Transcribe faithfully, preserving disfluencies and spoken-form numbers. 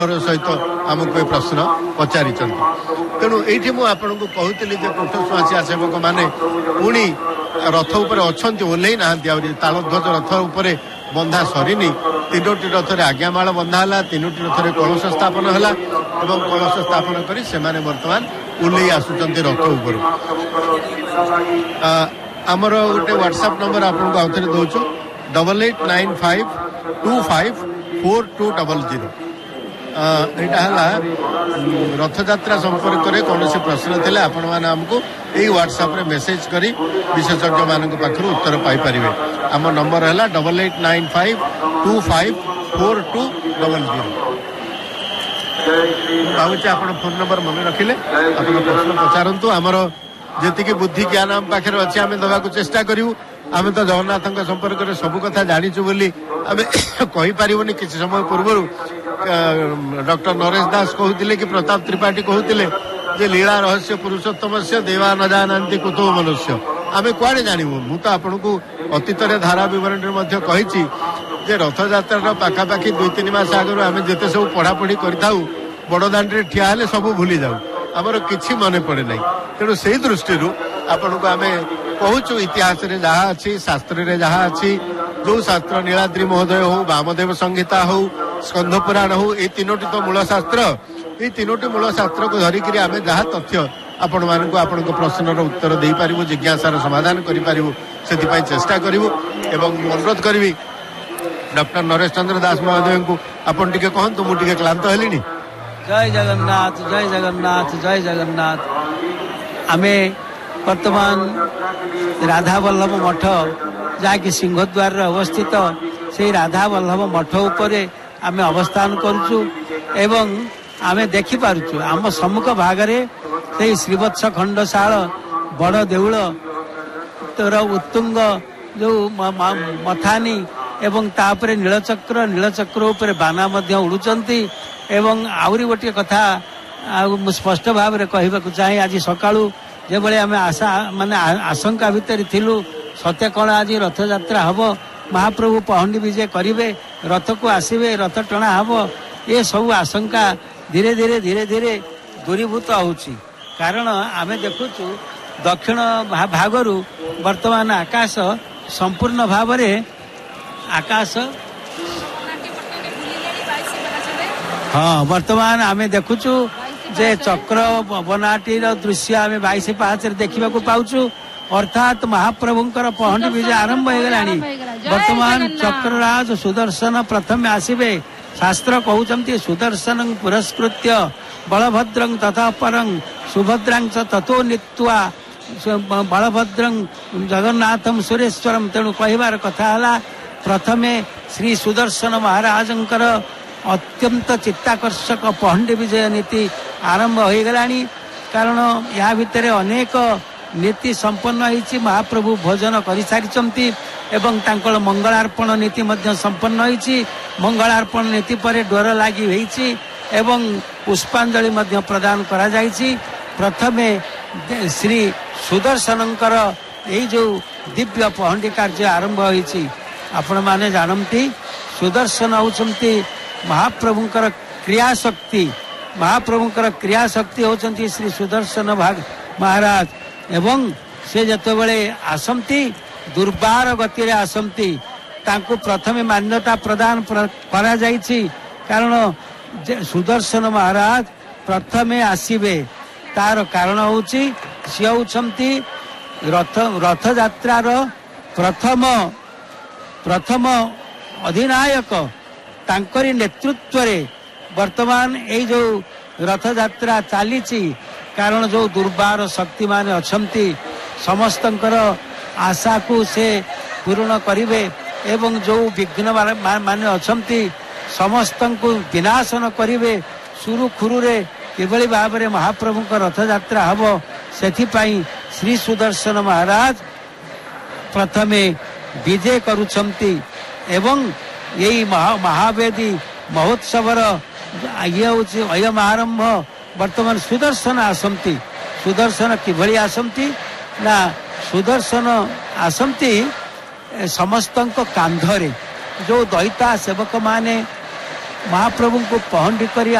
सहित आमको ये प्रश्न पचारि तेणु ये मुझे कहती कोठसुआसिया सेवक मैंने पुणी रथ उपर अच्छा ओह्ल ना तालध्वज रथ उपर बंधा सरीनी तीनोटी रथ आज्ञामाल बंधा है तीनोटी रथ कलश स्थापन है कलश स्थापन कर बर्तमान ओह्ल आसुंच रथ उपर आमर गोटे व्हाट्सएप नंबर आपको आउ थे दौचु double eight nine five to five four to double zero यहाँ रथयात्रा संपर्क में कौन प्रश्न थे आपण मैंने आमको यही व्हाट्सएप रे मेसेज करी विशेषज्ञ मान पाखर उत्तर पाइपर आम नंबर है double eight nine five to five four to double zero भावुँ आप फोन नंबर मन रखिले आप प्रश्न पचारतु आमर जी बुद्धि ज्ञान आम पाखे अच्छे आम देवाक चेष्टा करूँ आम तो जगन्नाथ संपर्क में सब कथा जाचु बोली आम कहीपरिबनी किसी समय पूर्व डॉक्टर नरेश दास कहते कि प्रताप त्रिपाठी कहते जे लीला रहस्य पुरुषोत्तम से देवा न जानती कुतो मनुष्य आम कुआड़े जानू मु तो आपन को अतीत धारा बरणी कही रथयात्रा पाखापाखि दुई तीन मास आगु आम जिते सब पढ़ापढ़ी कर बड़दाण्ड ठिया हेले सब भूली जाऊ आमर किसी मन पड़े ना तेणु से दृष्टि आपण को आम कहूँ इतिहास रे जहाँ अच्छी शास्त्र रे जहाँ अच्छी जो शास्त्र नीलाद्री महोदय हो वामदेव संहिता हो स्कंध पुराण हो ये तीनोटी तो मूल शास्त्र ये तीनोटी मूल शास्त्र को धरिकी आम जहाँ तथ्य आपण मानक आपण प्रश्नर उत्तर दे पारिबु जिज्ञासार समाधान करि पारिबु सेति चेष्टा करिबु एवं अनुरोध करी डॉक्टर नरेश चंद्र दास महोदय को आपण टिके कहंतु मु टिके क्लांत हेलिनी। जय जगन्नाथ जय जगन्नाथ जय जगन्नाथ आमे वर्तमान राधा वल्लभ मठ जहाँकि सिंहद्वार अवस्थित से राधा वल्लभ मठ उपर आम अवस्थान करुचु एवं आमे देखि पारुचु आम सम्मुख भागरे से श्रीवत्स खंडशाल बड़ देउल तोर उत्तुंग जो मथानी एवं तापरे नीलचक्र नीलचक्र उपर बाना मध्य उड़ुचंती एवं आउरी गोटे कथा स्पष्ट भाव में कहवाक चाहे आज सकाळू जे बळे आमे आशा माने आशंका भितर थिलु सत्य कण आज रथयात्रा हब महाप्रभु पहंडी विजय करिवे रथ को आसिबे रथ टणा हब ये सब आशंका धीरे धीरे धीरे धीरे दूरीभूत होउची कारण आमे देखुचु दक्षिण भागरु वर्तमान आकाश संपूर्ण भाव में आकाश हाँ वर्तमान आमे देखुचु जे चक्र बनाटीर दृश्य आमे बाईस पाँच देखा पाऊचु अर्थात महाप्रभुंकर पहंडी विजय आरंभ हो गलानी वर्तमान चक्रराज सुदर्शन प्रथम आसिबे शास्त्र कहउचंती सुदर्शन पुरस्कृत्य बलभद्रं तथा परं सुभद्रां च ततो नित्वा बलभद्रं जगन्नाथं सुरेश्वरं तेणु कहिबार कथा हला प्रथमे श्री सुदर्शन महाराजंकर अत्यंत चित्ताकर्षक पहंडी विजय नीति आरंभ हो गलानी कारण या भितर अनेक नीति संपन्न होइछि महाप्रभु भोजन करि सारिचंती एवं तांकर मंगलार्पण नीति मध्य संपन्न होइछि मंगलार्पण नीति पर डोर लागि होइछि एवं पुष्पांजलि मध्य प्रदान करा जाइछि प्रथमे श्री सुदर्शनंकर एई जो दिव्य पहंडी कार्य आरंभ होइछि आपण माने जानंती सुदर्शन होउचंती महाप्रभुंकर क्रिया शक्ति महाप्रभुंकर क्रिया शक्ति होचंती श्री सुदर्शन भाग महाराज एवं से जते बेले आसंती दुर्बार गति रे आसंती तांको प्रथमे मान्यता प्रदान करा जाइछि कारण सुदर्शन महाराज प्रथमे आसीबे तार कारण होउछि से होउछंती रथ रथ यात्रार प्रथम प्रथम अधिनायक तांकरी नेतृत्व रे वर्तमान ए जो रथ यात्रा चलीची कारण जो दुर्बार शक्ति माने अछंती समस्तंकर आशा को से पूर्ण करिवे एवं जो विघ्न माने अछंती समस्तन को विनाशन करिवे सुरुखुरु रे किभली भाव रे महाप्रभु का रथ यात्रा हबो सेथि पई श्री सुदर्शन महाराज प्रथमे विजय करुछंती एवं यही महा महावेदी महोत्सवर ये होछि अयम आरंभ वर्तमान सुदर्शन आसंती सुदर्शन किभली आसंती ना सुदर्शन आसंती समस्तंक कांधरे जो दैता सेवक माने ମହାପ୍ରଭୁଙ୍କୁ ପହଣ୍ଡି କରି